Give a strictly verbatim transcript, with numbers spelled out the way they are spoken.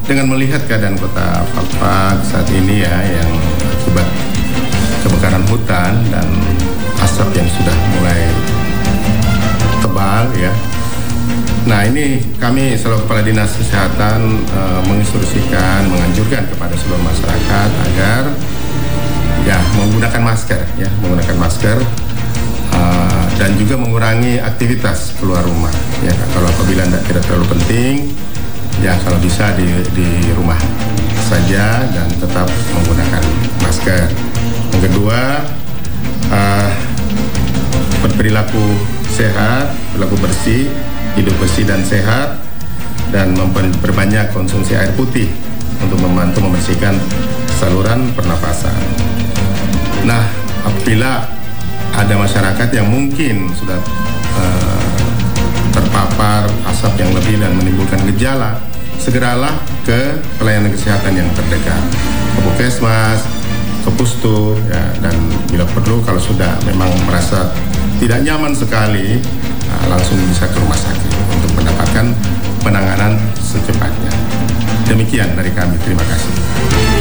dengan melihat keadaan kota Fak-Fak saat ini ya, yang akibat kebakaran hutan dan asap yang sudah mulai tebal ya. Nah, ini kami selaku Kepala Dinas Kesehatan e, menginstruksikan, menganjurkan kepada seluruh masyarakat agar ya menggunakan masker ya, menggunakan masker e, dan juga mengurangi aktivitas keluar rumah ya. Kalau apabila tidak terlalu penting ya, kalau bisa di, di rumah saja dan tetap menggunakan masker. Yang kedua, uh, berperilaku sehat, perilaku bersih, hidup bersih dan sehat, dan memperbanyak konsumsi air putih untuk membantu membersihkan saluran pernapasan. Nah, apabila ada masyarakat yang mungkin sudah uh, terpapar asap yang lebih dan menimbulkan gejala, segeralah ke pelayanan kesehatan yang terdekat, ke Puskesmas, ke Pustu, ya, dan bila perlu kalau sudah memang merasa tidak nyaman sekali, nah, langsung bisa ke rumah sakit untuk mendapatkan penanganan secepatnya. Demikian dari kami, terima kasih.